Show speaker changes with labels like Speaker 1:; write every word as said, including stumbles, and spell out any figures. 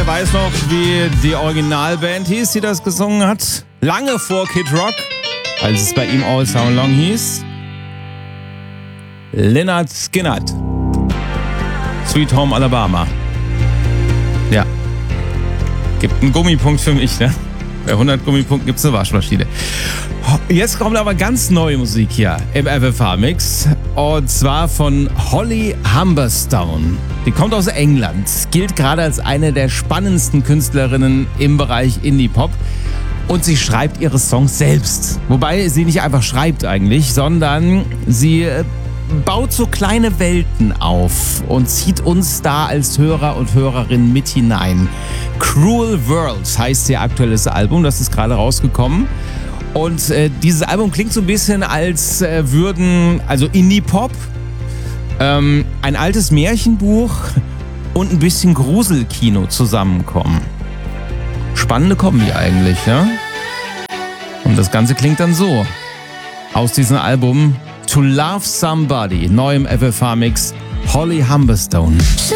Speaker 1: Wer weiß noch, wie die Originalband hieß, die das gesungen hat? Lange vor Kid Rock, als es bei ihm All Summer Long hieß. Lynyrd Skynyrd. Sweet Home Alabama. Ja. Gibt einen Gummipunkt für mich, ne? Bei hundert Gummipunkten gibt es eine Waschmaschine. Jetzt kommt aber ganz neue Musik hier im F F H-Mix. Und zwar von Holly Humberstone. Die kommt aus England. Gilt gerade als eine der spannendsten Künstlerinnen im Bereich Indie-Pop. Und sie schreibt ihre Songs selbst. Wobei sie nicht einfach schreibt eigentlich, sondern sie baut so kleine Welten auf und zieht uns da als Hörer und Hörerin mit hinein. Cruel World heißt ihr aktuelles Album, das ist gerade rausgekommen. Und äh, dieses Album klingt so ein bisschen, als äh, würden, also Indie-Pop, ähm, ein altes Märchenbuch und ein bisschen Gruselkino zusammenkommen. Spannende Kombi eigentlich, ja? Und das Ganze klingt dann so. Aus diesem Album To Love Somebody, neu im F F H-Mix, Holly Humberstone.